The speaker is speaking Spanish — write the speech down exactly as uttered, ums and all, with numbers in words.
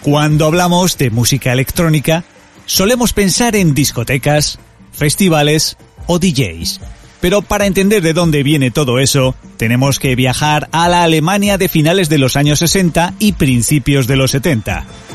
Cuando hablamos de música electrónica, solemos pensar en discotecas, festivales o D Js. Pero para entender de dónde viene todo eso, tenemos que viajar a la Alemania de finales de los años sesenta y principios de los setenta.